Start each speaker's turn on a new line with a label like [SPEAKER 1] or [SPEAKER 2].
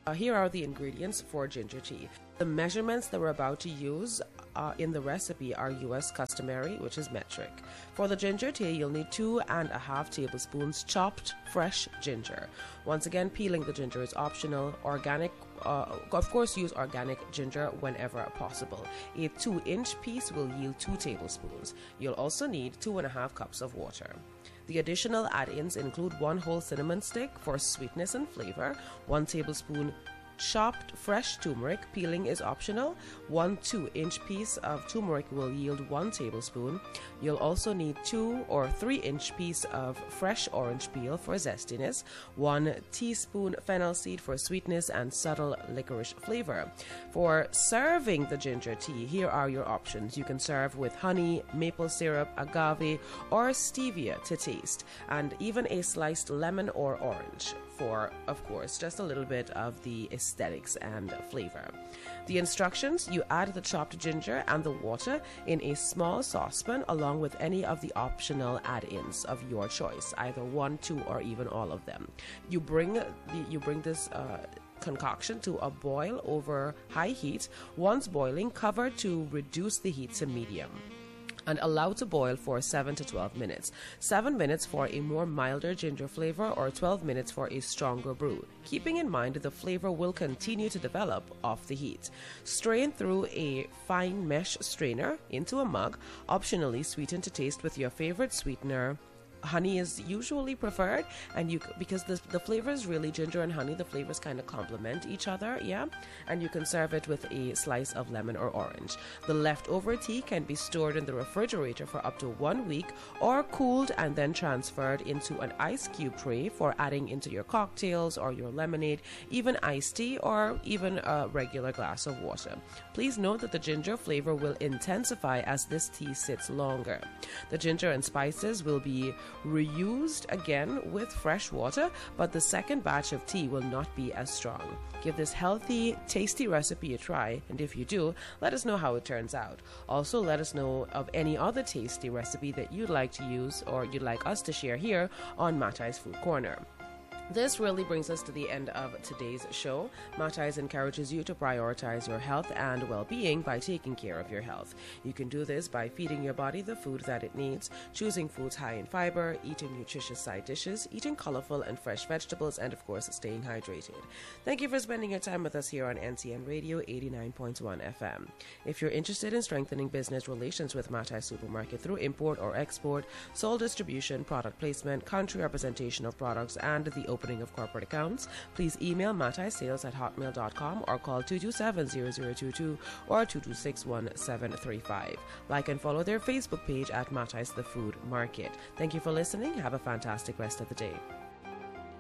[SPEAKER 1] Here are the ingredients for ginger tea. The measurements that we're about to use in the recipe are US customary, which is metric. For the ginger tea, you'll need 2.5 tablespoons chopped fresh ginger. Once again, peeling the ginger is optional. Organic, of course, use organic ginger whenever possible. A 2-inch piece will yield 2 tablespoons. You'll also need 2.5 cups of water. The additional add-ins include 1 whole cinnamon stick for sweetness and flavor, 1 tablespoon chopped fresh turmeric, peeling is optional. 1 2-inch piece of turmeric will yield 1 tablespoon. You'll also need 2 or 3-inch piece of fresh orange peel for zestiness, 1 teaspoon fennel seed for sweetness and subtle licorice flavor. For serving the ginger tea, here are your options. You can serve with honey, maple syrup, agave, or stevia to taste, and even a sliced lemon or orange for, of course, just a little bit of the aesthetics and flavor. The instructions: you add the chopped ginger and the water in a small saucepan along with any of the optional add-ins of your choice, either 1, 2, or even all of them. You bring this concoction to a boil over high heat. Once boiling, cover to reduce the heat to medium and allow to boil for 7 to 12 minutes. 7 minutes for a more milder ginger flavor, or 12 minutes for a stronger brew. Keeping in mind the flavor will continue to develop off the heat. Strain through a fine mesh strainer into a mug. Optionally, sweeten to taste with your favorite sweetener. Honey is usually preferred, and because the flavors really, ginger and honey, the flavors kind of complement each other, yeah. And you can serve it with a slice of lemon or orange. The leftover tea can be stored in the refrigerator for up to 1 week, or cooled and then transferred into an ice cube tray for adding into your cocktails or your lemonade, even iced tea, or even a regular glass of water. Please note that the ginger flavor will intensify as this tea sits longer. The ginger and spices will be reused again with fresh water, but the second batch of tea will not be as strong. Give this healthy, tasty recipe a try, and if you do, let us know how it turns out. Also, let us know of any other tasty recipe that you'd like to use or you'd like us to share here on Matai's Food Corner. This really brings us to the end of today's show. Matai's encourages you to prioritize your health and well-being by taking care of your health. You can do this by feeding your body the food that it needs, choosing foods high in fiber, eating nutritious side dishes, eating colorful and fresh vegetables, and of course, staying hydrated. Thank you for spending your time with us here on NCN Radio 89.1 FM. If you're interested in strengthening business relations with Matai Supermarket through import or export, sole distribution, product placement, country representation of products, and the opening of corporate accounts, please email mataisales@hotmail.com or call 227-0022 or 226-1735. Like and follow their Facebook page at Matai's The Food Market. Thank you for listening. Have a fantastic rest of the day.